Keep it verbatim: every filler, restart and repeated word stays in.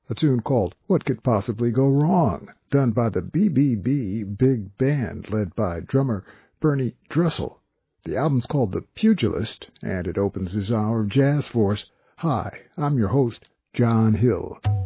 a tune called What Could Possibly Go Wrong, done by the B B B Big Band led by drummer Bernie Dressel. The album's called The Pugilist, and it opens this hour of Jazz Force. Hi, I'm your host, John Hill.